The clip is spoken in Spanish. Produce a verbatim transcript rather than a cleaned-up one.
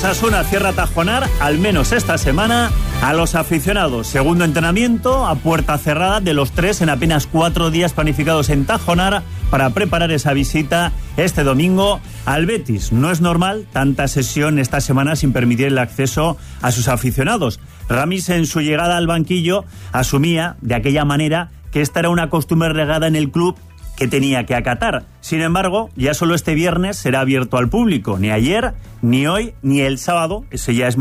Osasuna cierra Tajonar, al menos esta semana, a los aficionados. Segundo entrenamiento a puerta cerrada de los tres en apenas cuatro días planificados en Tajonar para preparar esa visita este domingo al Betis. No es normal tanta sesión esta semana sin permitir el acceso a sus aficionados. Ramis, en su llegada al banquillo, asumía de aquella manera que esta era una costumbre regada en el club que tenía que acatar. Sin embargo, ya solo este viernes será abierto al público. Ni ayer, ni hoy, ni el sábado. Ese ya es